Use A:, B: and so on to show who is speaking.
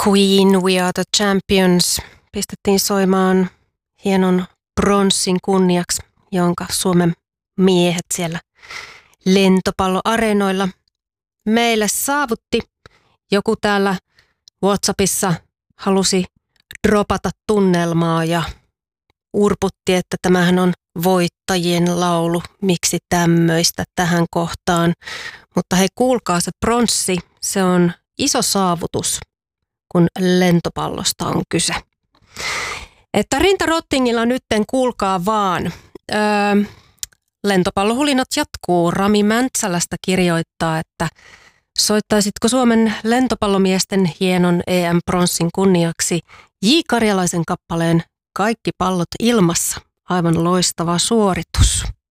A: Queen, We Are the Champions pistettiin soimaan hienon bronssin kunniaksi, jonka Suomen miehet siellä lentopalloareenoilla meille saavutti. Joku täällä WhatsAppissa halusi dropata tunnelmaa ja urputti, että tämähän on voittajien laulu, miksi tämmöistä tähän kohtaan. Mutta hei, kuulkaa, se bronssi, se on iso saavutus, kun lentopallosta on kyse. Että Rinta Rottingilla nytten kuulkaa vaan. Lentopallohulinat jatkuu. Rami Mäntsälästä kirjoittaa, että soittaisitko Suomen lentopallomiesten hienon EM-bronssin kunniaksi J. Karjalaisen kappaleen Kaikki pallot ilmassa. Aivan loistava suoritus.